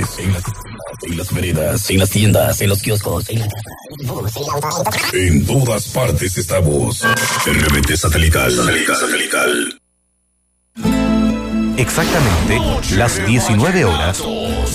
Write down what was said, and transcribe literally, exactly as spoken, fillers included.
En, la, en las veredas, en las tiendas, en los kioscos, en, la, en todas partes estamos. R B T satelital, satelital, satelital. Exactamente las diecinueve horas